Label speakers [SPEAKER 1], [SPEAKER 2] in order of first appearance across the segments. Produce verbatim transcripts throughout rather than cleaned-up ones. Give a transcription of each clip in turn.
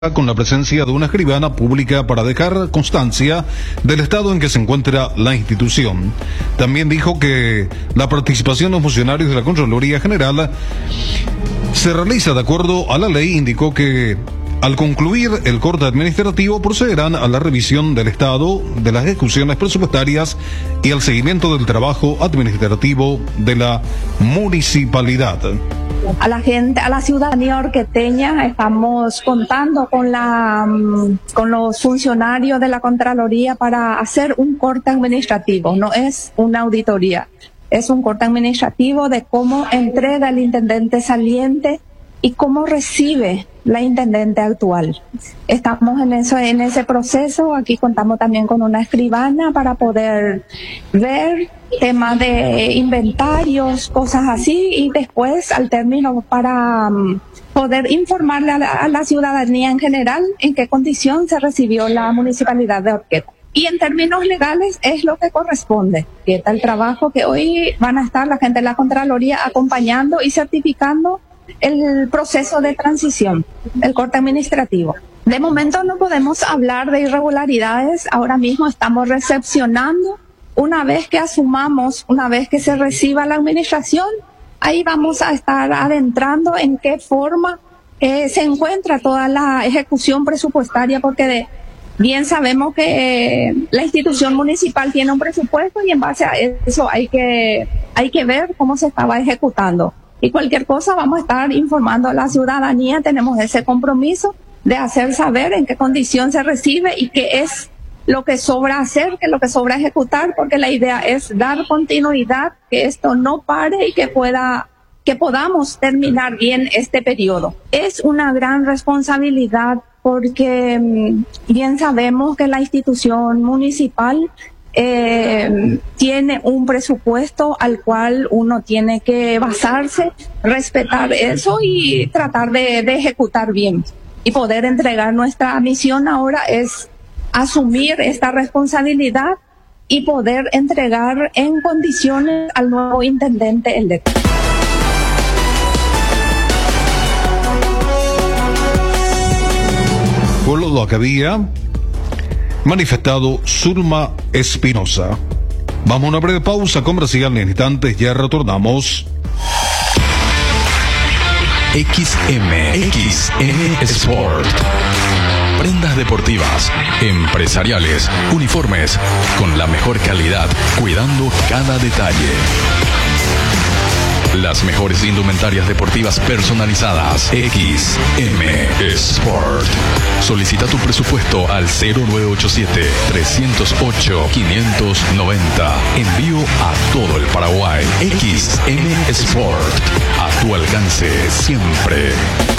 [SPEAKER 1] con la presencia de una escribana pública para dejar constancia del estado en que se encuentra la institución. También dijo que la participación de los funcionarios de la Contraloría General se realiza de acuerdo a la ley. Indicó que al concluir el corte administrativo procederán a la revisión del estado de las ejecuciones presupuestarias y al seguimiento del trabajo administrativo de la municipalidad.
[SPEAKER 2] A la gente, a la ciudadanía orqueteña, estamos contando con la con los funcionarios de la Contraloría para hacer un corte administrativo. No es una auditoría, es un corte administrativo de cómo entrega el intendente saliente y cómo recibe la intendente actual. Estamos en eso, en ese proceso. Aquí contamos también con una escribana para poder ver temas de inventarios, cosas así, y después al término para um, poder informarle a la, a la ciudadanía en general en qué condición se recibió la municipalidad de Orqueta. Y en términos legales es lo que corresponde, que está el trabajo que hoy van a estar la gente de la Contraloría acompañando y certificando el proceso de transición, el corte administrativo. De momento no podemos hablar de irregularidades, ahora mismo estamos recepcionando. Una vez que asumamos, una vez que se reciba la administración, ahí vamos a estar adentrando en qué forma eh, se encuentra toda la ejecución presupuestaria, porque de, bien sabemos que eh, la institución municipal tiene un presupuesto y en base a eso hay que, hay que ver cómo se estaba ejecutando. Y cualquier cosa vamos a estar informando a la ciudadanía. Tenemos ese compromiso de hacer saber en qué condición se recibe y qué es lo que sobra hacer, qué es lo que sobra ejecutar, porque la idea es dar continuidad, que esto no pare y que pueda, que podamos terminar bien este periodo. Es una gran responsabilidad porque bien sabemos que la institución municipal Eh, tiene un presupuesto al cual uno tiene que basarse, respetar eso y tratar de, de ejecutar bien y poder entregar. Nuestra misión ahora es asumir esta responsabilidad y poder entregar en condiciones al nuevo intendente electo.
[SPEAKER 1] Por lo que había manifestado Zulma Espinosa. Vamos a una breve pausa comercial, en instantes ya retornamos.
[SPEAKER 3] X M, X M Sport. Prendas deportivas, empresariales, uniformes, con la mejor calidad, cuidando cada detalle. Las mejores indumentarias deportivas personalizadas. X M Sport. Solicita tu presupuesto al cero nueve ocho siete, tres cero ocho, cinco nueve cero. Envío a todo el Paraguay. X M Sport. A tu alcance siempre.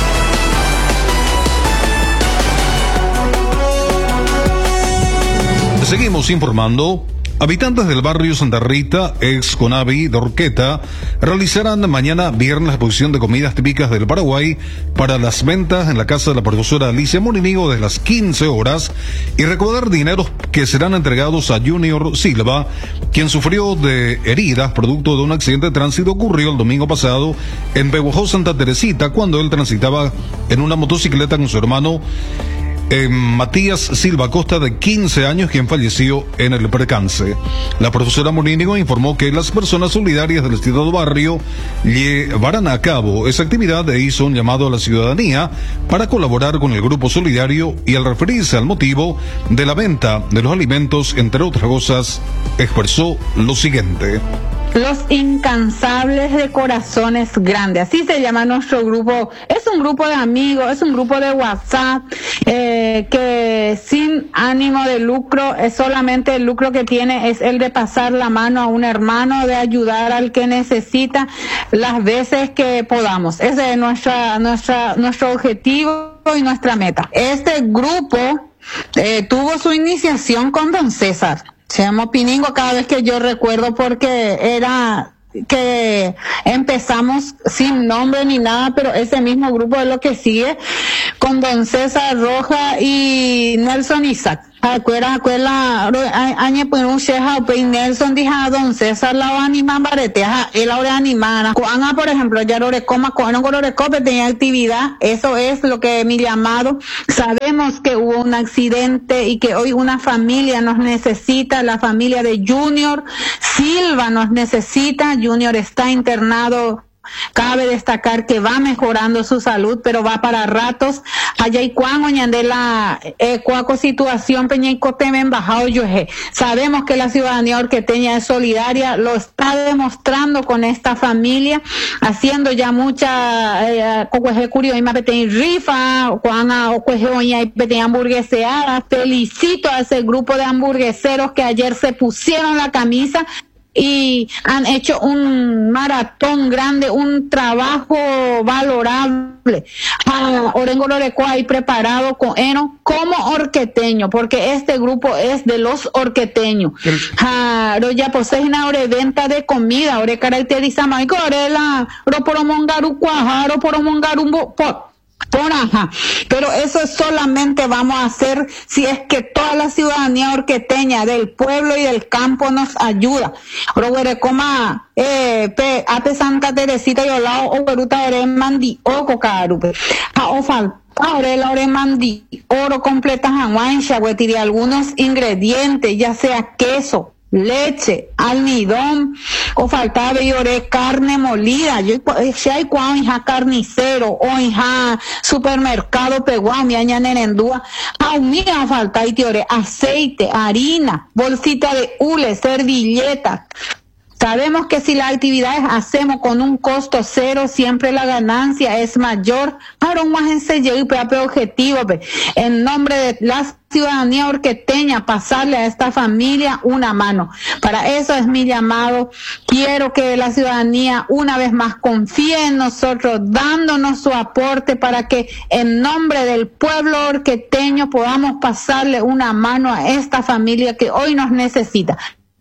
[SPEAKER 1] Seguimos informando. Habitantes del barrio Santa Rita, ex Conavi de Orqueta, realizarán mañana viernes la exposición de comidas típicas del Paraguay para las ventas en la casa de la profesora Alicia Morinigo desde las quince horas y recaudar dineros que serán entregados a Junior Silva, quien sufrió de heridas producto de un accidente de tránsito ocurrido el domingo pasado en Pehuajó, Santa Teresita, cuando él transitaba en una motocicleta con su hermano Eh, Matías Silva Costa, de quince años, quien falleció en el percance. La profesora Morínigo informó que las personas solidarias del citado barrio llevarán a cabo esa actividad e hizo un llamado a la ciudadanía para colaborar con el grupo solidario, y al referirse al motivo de la venta de los alimentos, entre otras cosas, expresó lo siguiente.
[SPEAKER 4] Los incansables de corazones grandes, así se llama nuestro grupo. Es un grupo de amigos, es un grupo de WhatsApp eh, que sin ánimo de lucro, es solamente el lucro que tiene es el de pasar la mano a un hermano, de ayudar al que necesita las veces que podamos. Ese es nuestra, nuestra, nuestro objetivo y nuestra meta. Este grupo eh, tuvo su iniciación con don César. Se llama Piningo cada vez que yo recuerdo, porque era que empezamos sin nombre ni nada, pero ese mismo grupo es lo que sigue con don César Roja y Nelson Isaac. acuera acuela añe pues un sheja pe Nelson dija don César la anima barete el ahora animara cuando por ejemplo ya lo recoma cuando no lo recope tenía actividad. Eso es lo que mi llamado. Sabemos que hubo un accidente y que hoy una familia nos necesita, la familia de Junior Silva nos necesita. Junior está internado. Cabe destacar que va mejorando su salud, pero va para ratos. Allá y cuando de la eh, cuaco situación peña y coteme embajado yo sabemos que la ciudadanía orqueteña es solidaria, lo está demostrando con esta familia, haciendo ya mucha cocueje curio y mapete rifa, cuando ocueje oña y pete hamburgueseada. Felicito a ese grupo de hamburgueseros que ayer se pusieron la camisa y han hecho un maratón grande, un trabajo valorable. Ah, Orengo Lorecuay preparado con Eno como orqueteño, porque este grupo es de los orqueteños. Ah, ya posee una hora venta de comida, ore caracteriza más ore la ro poromongaru cuajaro poromongaru por Por ajá, pero eso solamente vamos a hacer si es que toda la ciudadanía orqueteña del pueblo y del campo nos ayuda. Roguerecoma, eh, pe, ate Santa Teresita y olao o peruta ore mandi o cocarupe. A o falta ore la ore mandi oro completa janguancha, güey, algunos ingredientes, ya sea queso, leche, almidón, o faltaba y oré carne molida. Yo si hay cuau hija carnicero o hija supermercado peguao mi aña nerendúa a mía falta y te oré aceite, harina, bolsita de hule, servilleta. Sabemos que si las actividades hacemos con un costo cero, siempre la ganancia es mayor. Ahora un más enseño y objetivo, en nombre de la ciudadanía orqueteña, pasarle a esta familia una mano. Para eso es mi llamado. Quiero que la ciudadanía una vez más confíe en nosotros, dándonos su aporte para que en nombre del pueblo orqueteño podamos pasarle una mano a esta familia que hoy nos necesita.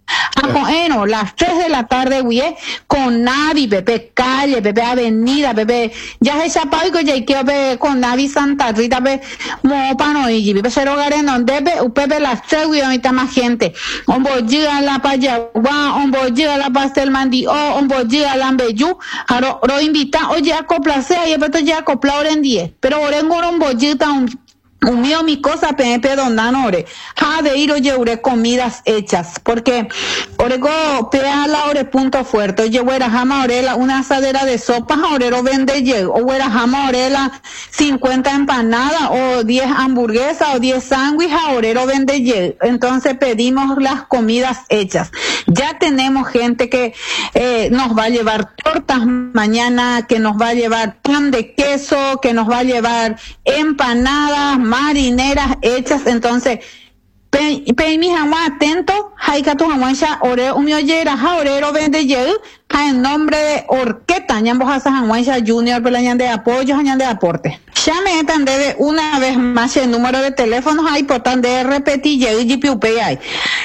[SPEAKER 4] A bueno, las tres de la tarde, güey, con Navi, Pepe Calle, Pepe Avenida, Pepe, ya es chapaico, ya que Pepe con Navi Santa Rita, Pepe, Mopano y Pepe Cero Gareno, Pepe, Pepe las tres, güey, ahorita más gente. Un bolliga la Payagua, un bolliga la Pastel Mandi, o un bolliga la Ambeyú, a lo, lo invita, oye, a coplacer, y después ya acoplar en diez, pero orengo un bollita, un Un mío, mi cosa, Pepe Donanore, ha de ir oye, ure comidas hechas, porque orego, pea la ore punto fuerte, oye, huera jama orela, una asadera de sopas, orero vende ye, o huera jama orela, cincuenta empanadas, o diez hamburguesas, o diez sándwiches, orero vende ye. Entonces pedimos las comidas hechas. Ya tenemos gente que eh, nos va a llevar tortas mañana, que nos va a llevar pan de queso, que nos va a llevar empanadas, marineras hechas. Entonces pe, pe mi jamás atento haika tu jamás ore un oyera ja orero vende ye ja en nombre de orqueta ñambo hasa jamás junior pelañan de apoyo hañan de aporte. Ya me están de una vez más el número de teléfono hay por tan de repetir ye y piupe hay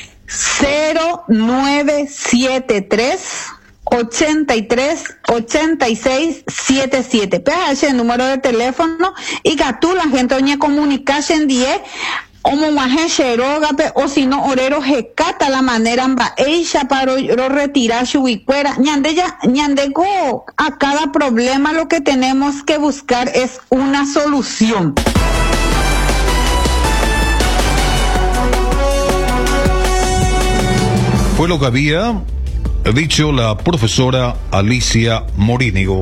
[SPEAKER 4] cero nueve siete tres ochenta y tres ochenta y seis setenta y siete. P H el número de teléfono y que tú la gente oñe comunicación diez o momaje xerogape o si no orero jecata la manera amba ella para retirar su bicuera ñande ya ñandego a cada problema lo que tenemos que buscar es una solución.
[SPEAKER 1] Fue lo que había dicho la profesora Alicia Morínigo.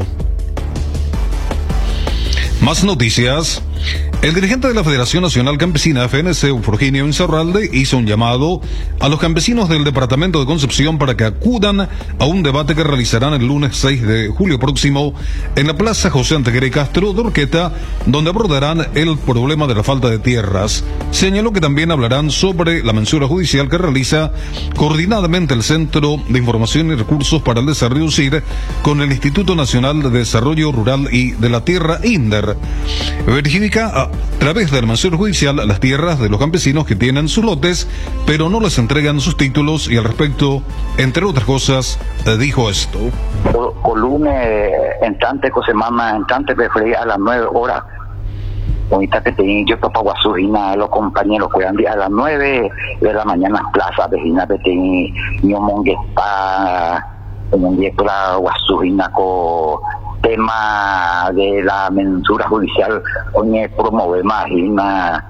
[SPEAKER 1] Más noticias. El dirigente de la Federación Nacional Campesina F N C, Eufrogenia Insaurralde, hizo un llamado a los campesinos del departamento de Concepción para que acudan a un debate que realizarán el lunes seis de julio próximo en la Plaza José Antequera y Castro de Urqueta, donde abordarán el problema de la falta de tierras. Señaló que también hablarán sobre la mensura judicial que realiza coordinadamente el Centro de Información y Recursos para el Desarrollo C I R con el Instituto Nacional de Desarrollo Rural y de la Tierra INDER. Verifica a través del mensura judicial las tierras de los campesinos que tienen sus lotes, pero no les entregan sus títulos y al respecto, entre otras cosas, dijo esto.
[SPEAKER 5] Colume, en tante semana, en tante prefería a las nueve horas. ahorita que te yo topa Guasujina, los compañeros juegan a las nueve de la mañana plaza vecina que te ni mongueta en un día la Guasujina con tema de la mensura judicial oye promover más y una